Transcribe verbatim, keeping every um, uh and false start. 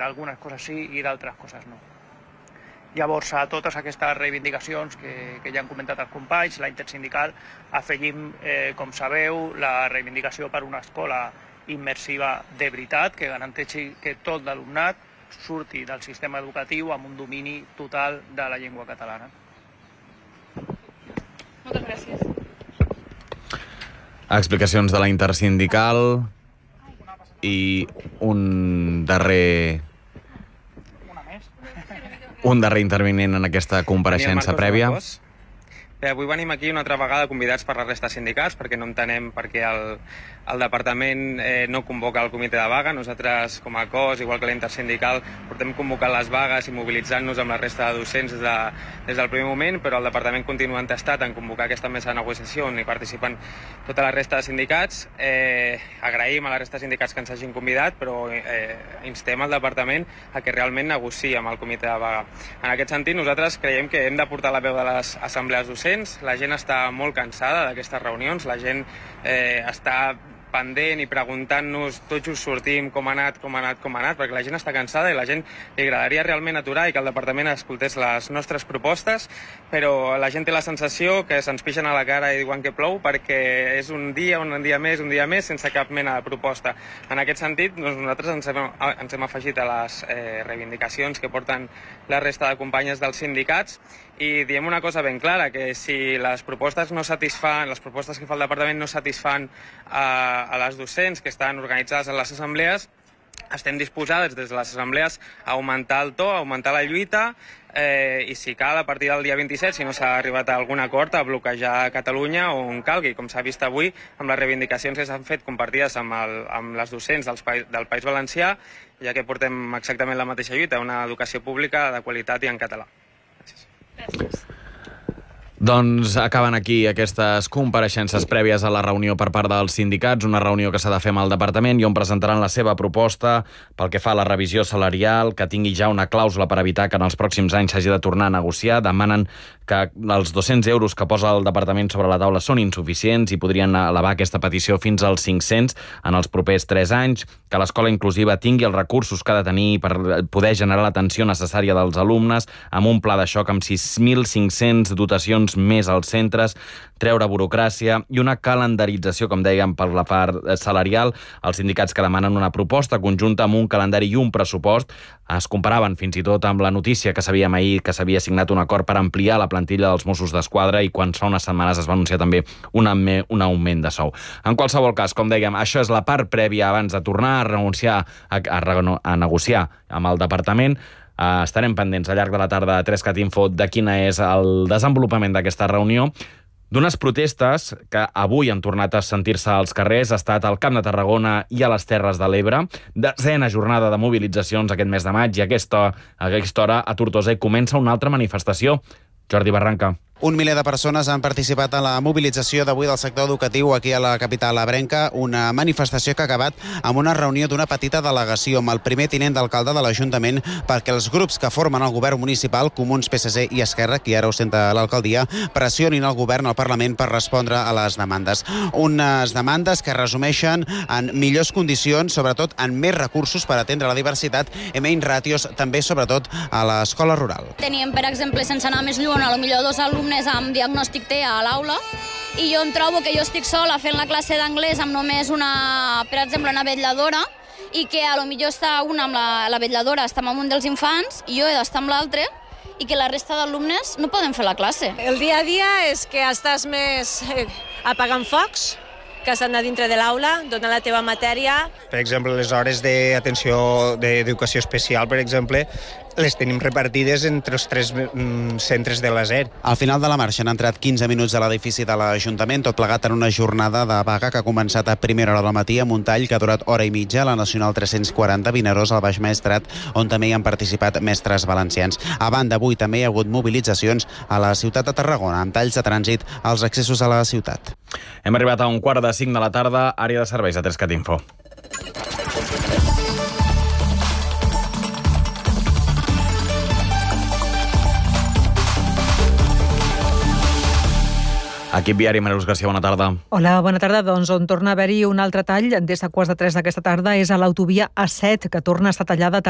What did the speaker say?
d'algunes coses sí i d'altres coses no. Llavors, a totes aquestes reivindicacions que, que ja han comentat els companys, la intersindical, afegim, eh, com sabeu, la reivindicació per una escola immersiva de veritat, que garanteixi que tot l'alumnat surti del sistema educatiu amb un domini total de la llengua catalana. Moltes gràcies. Explicacions de la intersindical i un darrer... un darrer intervinent en aquesta compareixença prèvia. Bé, avui venim aquí una altra vegada convidats per la resta de sindicats perquè no entenem per què el, el departament eh, no convoca el comitè de vaga. Nosaltres, com a cos, igual que la intersindical, portem convocant les vagues i mobilitzant-nos amb la resta de docents des, de, des del primer moment, però el departament continua entestat en convocar aquesta mesa de negociació on hi participen tota la resta de sindicats. Eh, agraïm a la resta de sindicats que ens hagin convidat, però eh, instem al departament a que realment negociï amb el comitè de vaga. En aquest sentit, nosaltres creiem que hem de portar la veu de les assemblees docents. La gent està molt cansada d'aquestes reunions, la gent eh, està pendent i preguntant-nos tots just sortim, com ha anat, com ha anat, com ha anat, perquè la gent està cansada i la gent li agradaria realment aturar i que el departament escoltés les nostres propostes, però la gent té la sensació que se'ns pixen a la cara i diuen que plou perquè és un dia, un dia més, un dia més, sense cap mena de proposta. En aquest sentit, nosaltres ens hem, ens hem afegit a les eh, reivindicacions que porten la resta de companyes dels sindicats i diem una cosa ben clara, que si les propostes no satisfan, les propostes que fa el departament no satisfan a, a les docents que estan organitzades en les assemblees, estem disposats des de les assemblees a augmentar el to, a augmentar la lluita eh, i si cal a partir del dia vint-i-set, si no s'ha arribat a algun acord, a bloquejar Catalunya on calgui, com s'ha vist avui amb les reivindicacions que s'han fet compartides amb, el, amb les docents dels pa del País Valencià, ja que portem exactament la mateixa lluita, una educació pública de qualitat i en català. Gràcies. Gràcies. Doncs acaben aquí aquestes compareixences prèvies a la reunió per part dels sindicats, una reunió que s'ha de fer amb el departament i on presentaran la seva proposta pel que fa a la revisió salarial, que tingui ja una clàusula per evitar que en els pròxims anys s'hagi de tornar a negociar. Demanen que els dos-cents euros que posa el departament sobre la taula són insuficients i podrien elevar aquesta petició fins als cinc-cents en els propers tres anys, que l'escola inclusiva tingui els recursos que ha de tenir per poder generar l'atenció necessària dels alumnes amb un pla de xoc amb sis mil cinc-cents dotacions més als centres, treure burocràcia i una calendarització, com dèiem, per la part salarial. Els sindicats que demanen una proposta conjunta amb un calendari i un pressupost es comparaven fins i tot amb la notícia que sabíem ahir que s'havia signat un acord per ampliar la plantilla dels Mossos d'Esquadra i quan fa unes setmanes es va anunciar també un, un augment de sou. En qualsevol cas, com dèiem, això és la part prèvia abans de tornar a renunciar a, a, a negociar amb el departament. Uh, estarem pendents al llarg de la tarda a tres cat info de quina és el desenvolupament d'aquesta reunió. D'unes protestes que avui han tornat a sentir-se als carrers, ha estat al Camp de Tarragona i a les Terres de l'Ebre. Desena jornada de mobilitzacions aquest mes de maig i a aquesta, a aquesta hora a Tortosa hi comença una altra manifestació. Jordi Barranca. Un miler de persones han participat en la mobilització d'avui del sector educatiu aquí a la capital ebrenca, una manifestació que ha acabat amb una reunió d'una petita delegació amb el primer tinent d'alcalde de l'Ajuntament perquè els grups que formen el govern municipal, Comuns, P S C i Esquerra, qui ara ostenta l'alcaldia, pressionin el govern al Parlament per respondre a les demandes. Unes demandes que resumeixen en millors condicions, sobretot en més recursos per atendre la diversitat i menys ràtios, també sobretot a l'escola rural. Teníem, per exemple, sense anar més lluny, a lo millor dos alumnes amb diagnòstic T A a l'aula i jo em trobo que jo estic sola fent la classe d'anglès amb només una, per exemple, una vetlladora i que a lo millor està una amb la, la vetlladora, està amb un dels infants i jo he d'estar amb l'altre i que la resta d'alumnes no poden fer la classe. El dia a dia és que estàs més eh, apagant focs, que estan a dintre de l'aula, donant la teva matèria. Per exemple, les hores d'atenció d'educació especial, per exemple, les tenim repartides entre els tres mm, centres de l'A S E R. Al final de la marxa han entrat quinze minuts a l'edifici de l'Ajuntament, tot plegat en una jornada de vaga que ha començat a primera hora del matí amb un tall que ha durat hora i mitja a la Nacional tres-cents quaranta Vinaròs al Baix Maestrat, on també hi han participat mestres valencians. A banda, avui també hi ha hagut mobilitzacions a la ciutat de Tarragona, amb talls de trànsit als accessos a la ciutat. Hem arribat a un quart de cinc de la tarda, àrea de serveis a tres cat info. Equip viari, Mariluz Garcia, bona tarda. Hola, bona tarda. Doncs on torna a haver-hi un altre tall des de quarts de tres d'aquesta tarda és a l'autovia A set, que torna a estar tallada